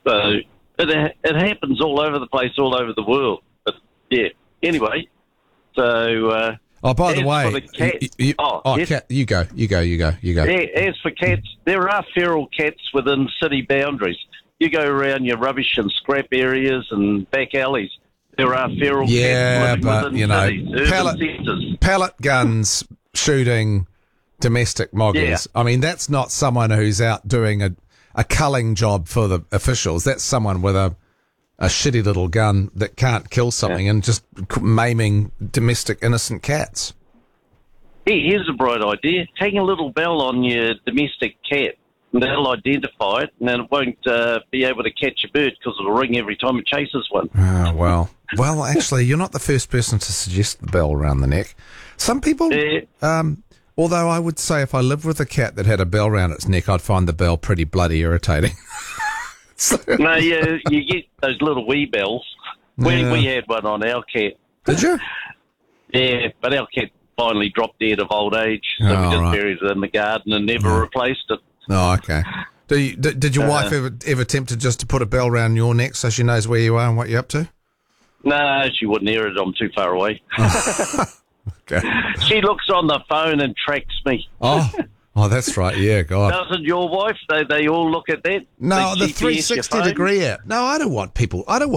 So it happens all over the place, all over the world. But yeah, anyway, so... Oh, by the as way, for the cats, yes. cat, you go. Yeah, as for cats, there are feral cats within city boundaries. You go around your rubbish and scrap areas and back alleys, there are feral cats living within cities, urban centres. Pellet guns shooting domestic moggers. Yeah. I mean, that's not someone who's out doing a culling job for the officials. That's someone with a shitty little gun that can't kill something and just maiming domestic innocent cats. Here's a bright idea. Hang a little bell on your domestic cat, and that'll identify it, and then it won't be able to catch a bird because it'll ring every time it chases one. Oh, well. Well, actually, you're not the first person to suggest the bell around the neck. Some people... although I would say if I lived with a cat that had a bell around its neck, I'd find the bell pretty bloody irritating. No, you get those little wee bells. We had one on our cat. Did you? Yeah, but our cat finally dropped dead of old age, so we just buried it in the garden and never replaced it. Oh, okay. Did your wife ever tempted just to put a bell around your neck so she knows where you are and what you're up to? No, she wouldn't hear it. I'm too far away. Okay. She looks on the phone and tracks me. Oh, that's right. Yeah, God. Doesn't your wife? They all look at that. No, the GPS 360 degree app. No, I don't want people. I don't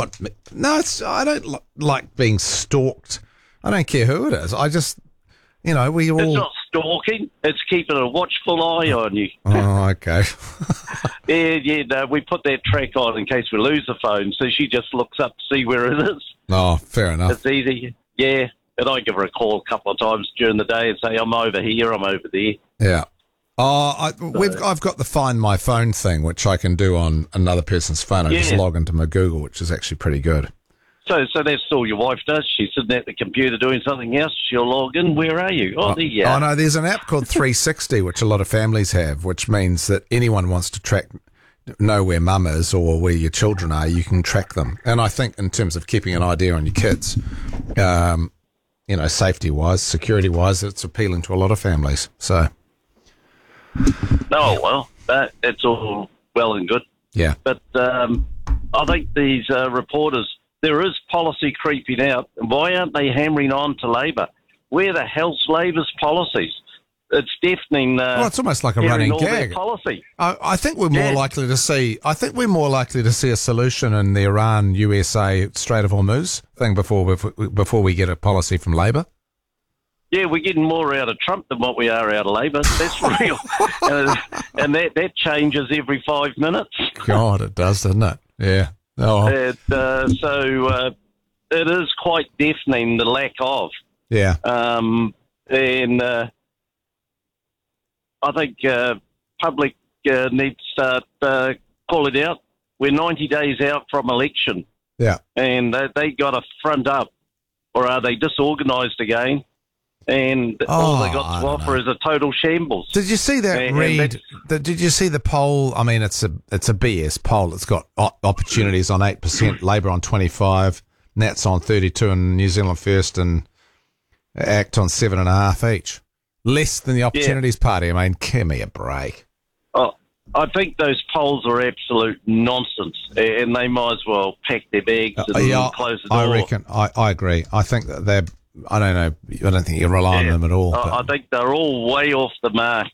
like being stalked. I don't care who it is. I just, we all. It's not stalking. It's keeping a watchful eye on you. Oh, okay. No, we put that track on in case we lose the phone, so she just looks up to see where it is. Oh, fair enough. It's easy. Yeah, and I give her a call a couple of times during the day and say, I'm over here, I'm over there. Yeah. I've got the Find My Phone thing, which I can do on another person's phone. I just log into my Google, which is actually pretty good. So that's all your wife does. She's sitting at the computer doing something else. She'll log in. Where are you? Oh, there you are. Oh, no, there's an app called 360, which a lot of families have, which means that anyone wants to know where mum is or where your children are, you can track them. And I think in terms of keeping an idea on your kids, safety-wise, security-wise, it's appealing to a lot of families. So... Oh, well, that's all well and good. Yeah. But I think these reporters, there is policy creeping out. Why aren't they hammering on to Labor? Where the hell's Labor's policies? It's deafening. Well, it's almost like a running gag. Policy. I think we're more likely to see. I think we're more likely to see a solution in the Iran-USA Strait of Hormuz thing before we get a policy from Labor. Yeah, we're getting more out of Trump than what we are out of Labor. That's real. And that changes every 5 minutes. God, it does, doesn't it? Yeah. Oh. So it is quite deafening, the lack of. Yeah. And I think public needs to start calling out. We're 90 days out from election. Yeah. And they got to front up, or are they disorganised again? And all they got to offer is a total shambles. Did you see that, did you see the poll? I mean, it's a BS poll. It's got opportunities on 8%, Labor on 25%, Nats on 32%, and New Zealand First and ACT on 7.5% each. Less than the Opportunities Party. I mean, give me a break. Oh, I think those polls are absolute nonsense, and they might as well pack their bags and close the door. I reckon. I agree. I think that they're. I don't know. I don't think you rely on them at all. I think they're all way off the mark,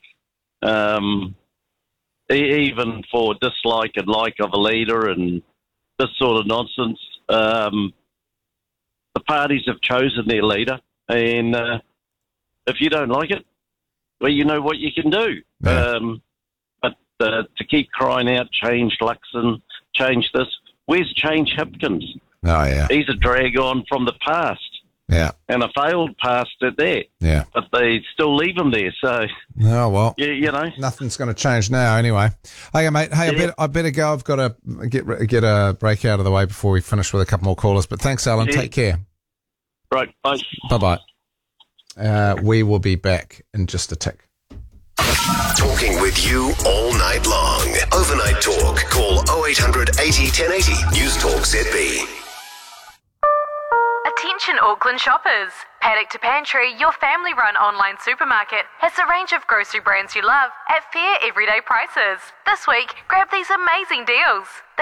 even for dislike and like of a leader and this sort of nonsense. The parties have chosen their leader, and if you don't like it, well, you know what you can do. Yeah. But to keep crying out, change Luxon, change this. Where's Change Hipkins? Oh, yeah. He's a drag on from the past. Yeah. And a failed past at that. Yeah. But they still leave him there, so... Oh, well. You know. Nothing's going to change now anyway. Okay, mate. Hey, I better go. I've got to get a break out of the way before we finish with a couple more callers. But thanks, Alan. Yeah. Take care. Right, bye. Bye-bye. We will be back in just a tick. Talking with you all night long. Overnight Talk. Call 0800 80 1080. News Talk ZB. Attention Auckland shoppers. Paddock to Pantry, your family-run online supermarket, has a range of grocery brands you love at fair everyday prices. This week, grab these amazing deals.